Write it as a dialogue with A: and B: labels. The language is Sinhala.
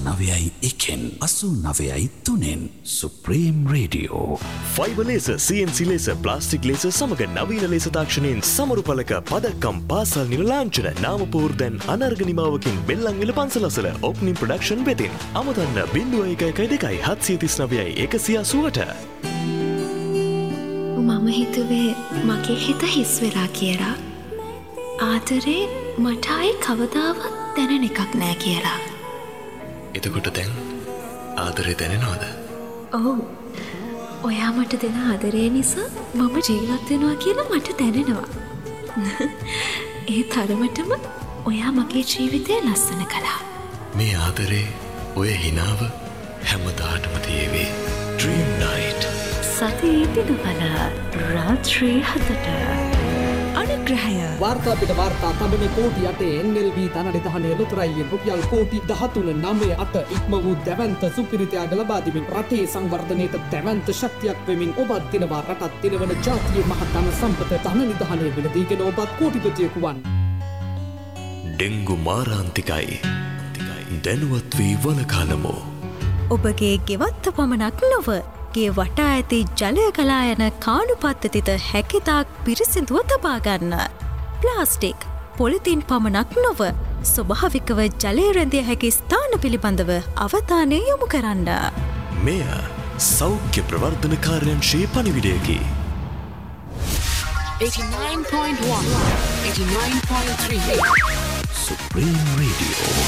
A: 89.1 89.3 supreme radio.
B: Fibre laser, CNC laser, plastic laser සමග නවීන ලේසර් තාක්ෂණයෙන් සමරු පළක පදක්කම් පාසල් නිල ලාංඡන නාමපුවරු දැන් අනර්ග නිමාවකින් බෙල්ලන්විල පන්සල අසල ඔප්නිම් ප්‍රොඩක්ෂන් වෙතින් අමතන්න 0112 739 180ට.
C: මම හිතුවේ මගේ හිත හිස් වෙලා කියලා. ආදරේ මට ආයේ කවදාවත් දැනෙන එකක් නෑ කියලා.
B: එතකොට දැන් ආදරේ දැනෙනවද?
C: ඔව්. ඔයා මට දෙන ආදරේ නිසා මම ජීවත් වෙනවා කියලා මට දැනෙනවා. ඒ තරමටම ඔයා මගේ ජීවිතය ලස්සන කළා.
B: මේ ආදරේ ඔය හිනාව හැමදාටම තියේවි. Dream Night.
C: සතියේ දිනවල රාත්‍රී 7ට. අනුග්‍රහය.
D: වාර්තා පිට වාර්තා තබන කෝටි 8 NLB ධනනිධානයේ ලොතරැයියෙන් රුපියල් කෝටි 13.98 ඉක්ම වූ දැවැන්ත සුපිරිතයාග ලබා දෙමින් රටේ සංවර්ධනයට දැවැන්ත ශක්තියක් වෙමින් ඔබත් දිනවා රටත් දිනවන ජාතියේ මහ ධන සම්පත ධනනිධානයේ වෙලදීගෙන ඔබත් කෝටිපතියෙකු වන්.
B: ඩෙංගු මාරාන්තිකයි. දැනුවත් වී වළකාලමු.
E: ඔබගේ ගෙවත්ත පමණක් නොව ගේ වටා ඇති ජලය ගලා යන කාණු පද්ධතිත හැකිතාක් පිරිසිදුව තබා ගන්න. ප්ලාස්ටික්, පොලිතින් පමණක් නොව ස්වභාවිකව ජලය රැඳිය හැකි ස්ථාන පිළිබඳව අවධානය යොමු කරන්න.
B: මෙය සෞඛ්‍ය ප්‍රවර්ධන කාර්යංශයේ පණිවිඩයකි.
F: 89.1 89.3
A: සුප්‍රීම් රේඩියෝ.